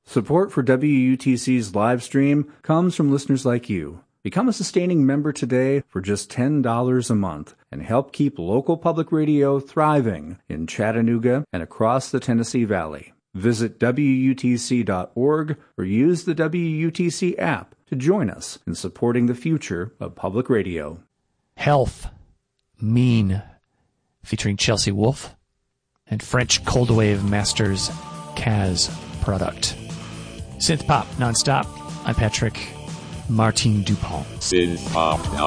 Support for WUTC's live stream comes from listeners like you. Become a sustaining member today for just $10 a month and help keep local public radio thriving in Chattanooga and across the Tennessee Valley. Visit WUTC.org or use the WUTC app to join us in supporting the future of public radio. Health, Mean, featuring Chelsea Wolfe, and French Cold Wave Masters Kaz product. Synth Pop Nonstop. I'm Patrick Martin Dupont. Synth Pop